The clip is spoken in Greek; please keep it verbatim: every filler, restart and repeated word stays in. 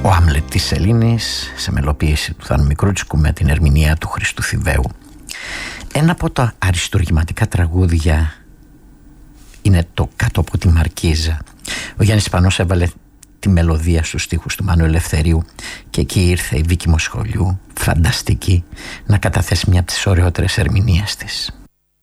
Ο Άμλετ της Σελήνης, σε μελοποίηση του Θάνου Μικρούτσικου με την ερμηνεία του Χρήστου Θηβαίου. Ένα από τα αριστουργηματικά τραγούδια είναι το «Κάτω από τη Μαρκίζα». Ο Γιάννης Πανός έβαλε τη μελωδία στους στίχους του Μάνου Ελευθερίου και εκεί ήρθε η Βίκη Μοσχολιού, φανταστική, να καταθέσει μια από τις ωραιότερες ερμηνείες της.